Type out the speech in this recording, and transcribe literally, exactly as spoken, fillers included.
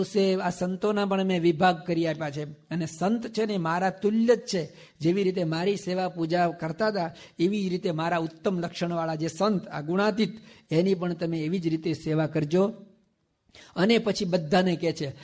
આ સંતોના પણ મેં વિભાગ કરી આપ્યા છે. અને સંત છે ને મારા તુલ્ય જ છે. જેવી રીતે મારી સેવા પૂજા કરતા હતા એવી જ રીતે મારા ઉત્તમ લક્ષણવાળા જે સંત આ ગુણાતીત એની પણ તમે એવી જ રીતે સેવા કરજો. અને પછી બધાને કહે છે